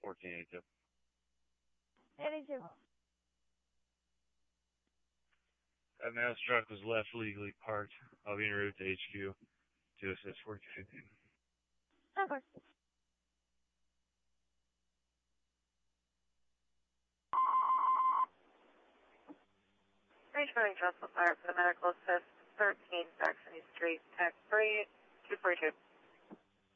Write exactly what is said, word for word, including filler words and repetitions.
fourteen eighty-two. eighty-two. That mouse truck was left legally parked. I'll be en route to H Q to assist fourteen fifteen. Of course. Returning Johnson Fire for the medical assist, thirteen Saxony Street, Tech three, two forty-two.